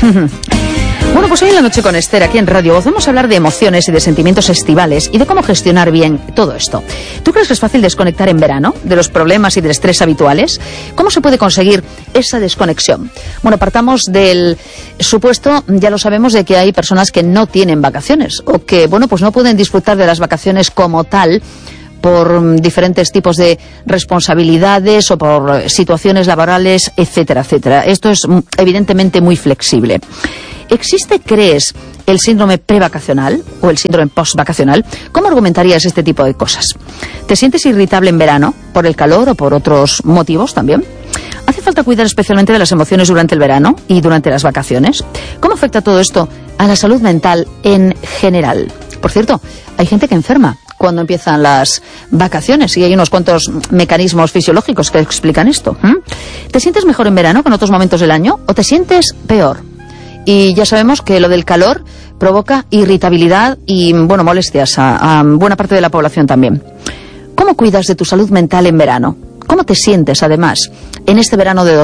Bueno, pues hoy en La Noche con Esther, aquí en Radio Voz, vamos a hablar de emociones y de sentimientos estivales y de cómo gestionar bien todo esto. ¿Tú crees que es fácil desconectar en verano de los problemas y del estrés habituales? ¿Cómo se puede conseguir esa desconexión? Bueno, partamos del supuesto, ya lo sabemos, de que hay personas que no tienen vacaciones o que, bueno, pues no pueden disfrutar de las vacaciones como tal por diferentes tipos de responsabilidades o por situaciones laborales, etcétera, etcétera. Esto es evidentemente muy flexible. ¿Existe, crees, el síndrome prevacacional o el síndrome postvacacional? ¿Cómo argumentarías este tipo de cosas? ¿Te sientes irritable en verano por el calor o por otros motivos también? ¿Hace falta cuidar especialmente de las emociones durante el verano y durante las vacaciones? ¿Cómo afecta todo esto a la salud mental en general? Por cierto, hay gente que enferma cuando empiezan las vacaciones y hay unos cuantos mecanismos fisiológicos que explican esto. ¿Te sientes mejor en verano que en otros momentos del año o te sientes peor? Y ya sabemos que lo del calor provoca irritabilidad y, bueno, molestias a buena parte de la población también. ¿Cómo cuidas de tu salud mental en verano? ¿Cómo te sientes, además, en este verano de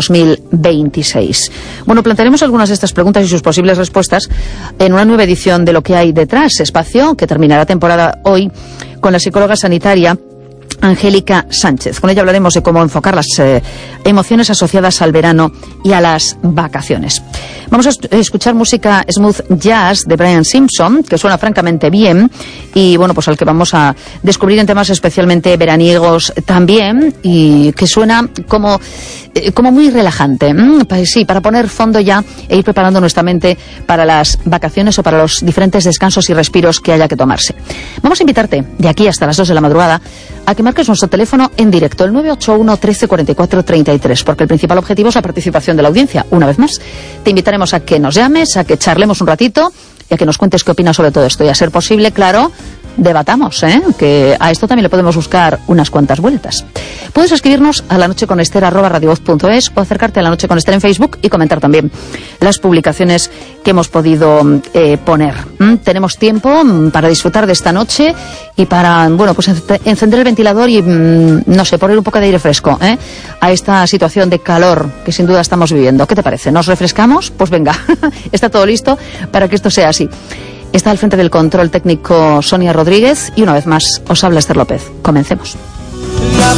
2026? Bueno, plantearemos algunas de estas preguntas y sus posibles respuestas en una nueva edición de Lo que hay detrás, espacio que terminará temporada hoy con la psicóloga sanitaria Angélica Sánchez. Con ella hablaremos de cómo enfocar las emociones asociadas al verano y a las vacaciones. Vamos a escuchar música smooth jazz de Brian Simpson, que suena francamente bien, y bueno, pues al que vamos a descubrir en temas especialmente veraniegos también, y que suena como muy relajante. Sí, para poner fondo ya e ir preparando nuestra mente para las vacaciones o para los diferentes descansos y respiros que haya que tomarse. Vamos a invitarte de aquí hasta las 2 de la madrugada a que marques nuestro teléfono en directo, el 981 13 44 33, porque el principal objetivo es la participación de la audiencia. Una vez más, te invitaremos a que nos llames, a que charlemos un ratito y a que nos cuentes qué opinas sobre todo esto. Y a ser posible, claro, debatamos, que a esto también le podemos buscar unas cuantas vueltas. Puedes escribirnos a lanocheconester@radiovoz.es o acercarte a La Noche con Esther en Facebook y comentar también las publicaciones que hemos podido poner. Tenemos tiempo para disfrutar de esta noche y para, bueno, pues encender el ventilador y, no sé, poner un poco de aire fresco a esta situación de calor que sin duda estamos viviendo. ¿Qué te parece? ¿Nos refrescamos? Pues venga, está todo listo para que esto sea así. Está al frente del control técnico Sonia Rodríguez y una vez más os habla Esther López. Comencemos.